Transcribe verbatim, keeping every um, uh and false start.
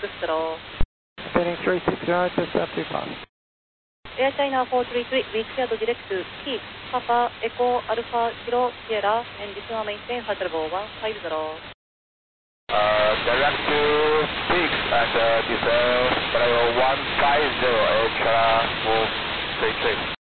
zero. Spinning three six zero, just after pass. Air China four three three, we clear to direct to Keep, Papa, Echo, Alpha, Kilo, Sierra, and this one maintain flight level one five zero. Uh, direct to six and uh, this uh, level one five zero, Air China move three three.